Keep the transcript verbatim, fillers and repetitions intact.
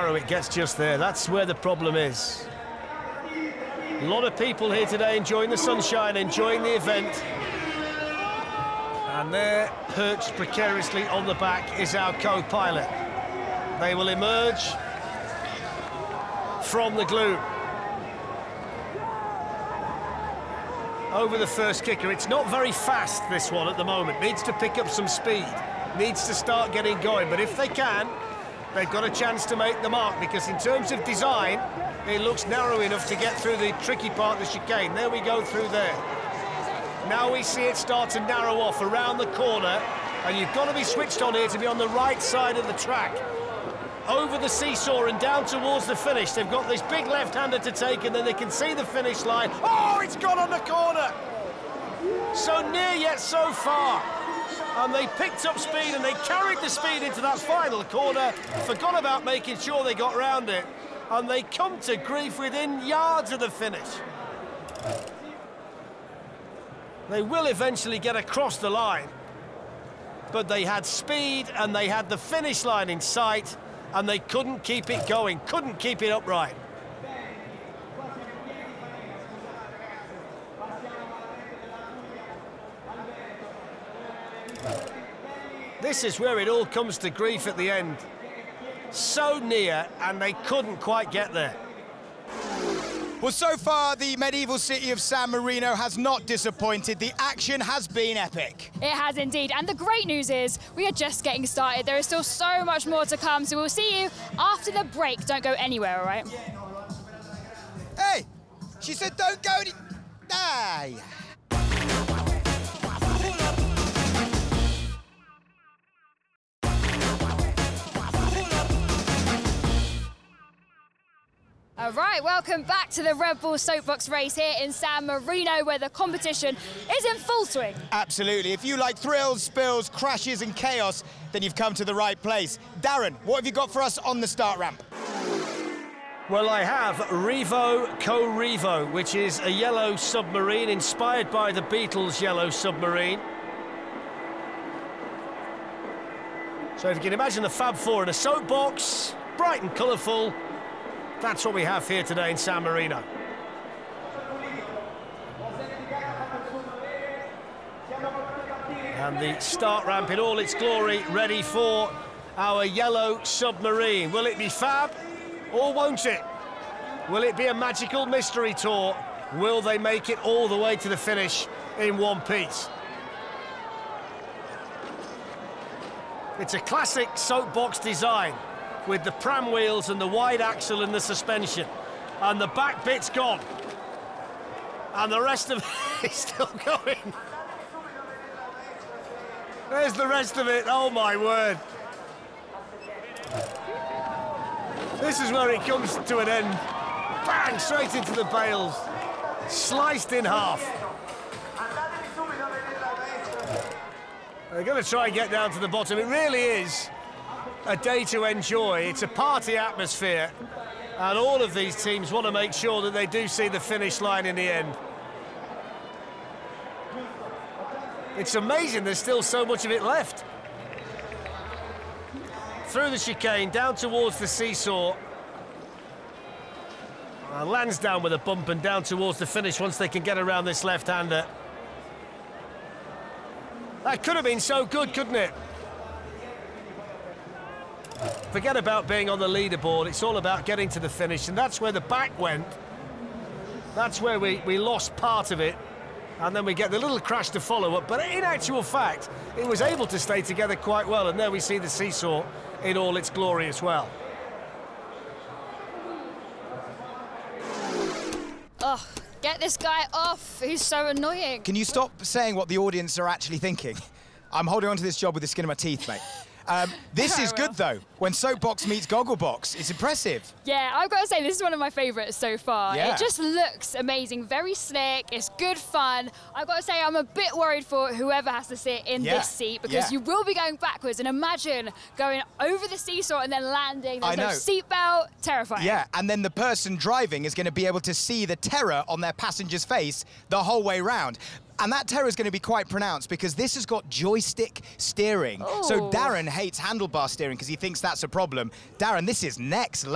narrow it gets just there. That's where the problem is. A lot of people here today enjoying the sunshine, enjoying the event. And there, perched precariously on the back, is our co-pilot. They will emerge from the gloom. Over the first kicker. It's not very fast, this one, at the moment. Needs to pick up some speed. Needs to start getting going. But if they can, they've got a chance to make the mark, because in terms of design, it looks narrow enough to get through the tricky part of the chicane. There we go through there. Now we see it start to narrow off around the corner, and you've got to be switched on here to be on the right side of the track. Over the seesaw and down towards the finish. They've got this big left-hander to take, and then they can see the finish line. Oh, it's gone on the corner! So near yet so far. And they picked up speed, and they carried the speed into that final corner, forgot about making sure they got round it, and they come to grief within yards of the finish. They will eventually get across the line, but they had speed and they had the finish line in sight, and they couldn't keep it going, couldn't keep it upright. This is where it all comes to grief at the end. So near, and they couldn't quite get there. Well, so far, the medieval city of San Marino has not disappointed. The action has been epic. It has indeed. And the great news is we are just getting started. There is still so much more to come. So we'll see you after the break. Don't go anywhere, all right? Hey, she said don't go any... Ah, yeah. All right, welcome back to the Red Bull Soapbox race here in San Marino, where the competition is in full swing. Absolutely. If you like thrills, spills, crashes and chaos, then you've come to the right place. Darren, what have you got for us on the start ramp? Well, I have Revo Co Revo, which is a yellow submarine inspired by the Beatles' yellow submarine. So if you can imagine the Fab Four in a soapbox, bright and colourful, that's what we have here today in San Marino. And the start ramp in all its glory, ready for our yellow submarine. Will it be fab, or won't it? Will it be a magical mystery tour? Will they make it all the way to the finish in one piece? It's a classic soapbox design, with the pram wheels and the wide axle and the suspension. And the back bit's gone. And the rest of it is still going. There's the rest of it, oh my word. This is where it comes to an end. Bang, straight into the bales. Sliced in half. They're going to try and get down to the bottom. It really is a day to enjoy. It's a party atmosphere, and all of these teams want to make sure that they do see the finish line in the end. It's amazing there's still so much of it left. Through the chicane, down towards the seesaw. Uh, lands down with a bump and down towards the finish once they can get around this left-hander. That could have been so good, couldn't it? Forget about being on the leaderboard, it's all about getting to the finish, and that's where the back went. That's where we, we lost part of it, and then we get the little crash to follow up, but in actual fact, it was able to stay together quite well, and there we see the seesaw in all its glory as well. Ugh, get this guy off, he's so annoying. Can you stop saying what the audience are actually thinking? I'm holding on to this job with the skin of my teeth, mate. Um, this is good, though. When Soapbox meets Gogglebox, it's impressive. Yeah, I've got to say, this is one of my favourites so far. Yeah. It just looks amazing, very slick, it's good fun. I've got to say, I'm a bit worried for whoever has to sit in yeah. this seat, because yeah. you will be going backwards, and imagine going over the seesaw and then landing. There's I know. no seatbelt, terrifying. Yeah, and then the person driving is going to be able to see the terror on their passenger's face the whole way round. And that terror is going to be quite pronounced because this has got joystick steering. Ooh. So Darren hates handlebar steering because he thinks that's a problem. Darren, this is next level.